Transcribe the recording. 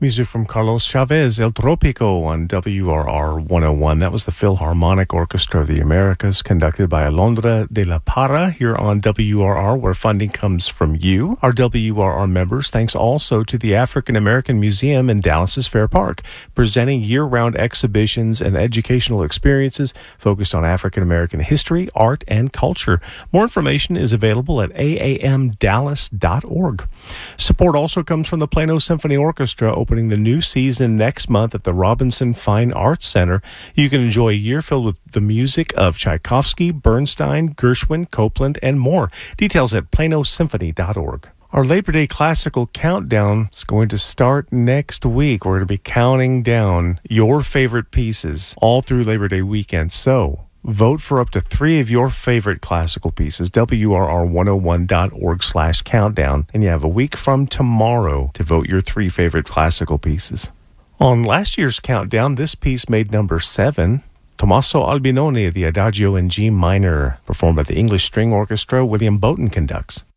Music from Carlos Chavez, El Tropico on WRR 101. That was the Philharmonic Orchestra of the Americas, conducted by Alondra de la Parra here on WRR, where funding comes from you, our WRR members. Thanks also to the African American Museum in Dallas's Fair Park, presenting year-round exhibitions and educational experiences focused on African American history, art, and culture. More information is available at aamdallas.org. Support also comes from the Plano Symphony Orchestra, opening the new season next month at the Robinson Fine Arts Center. You can enjoy a year filled with the music of Tchaikovsky, Bernstein, Gershwin, Copland, and more. Details at planosymphony.org. Our Labor Day Classical Countdown is going to start next week. We're going to be counting down your favorite pieces all through Labor Day weekend. So vote for up to 3 of your favorite classical pieces, WRR101.org/countdown, and you have a week from tomorrow to vote your 3 favorite classical pieces. On last year's countdown, this piece made number 7, Tommaso Albinoni, the Adagio in G minor, performed by the English String Orchestra. William Bowton conducts.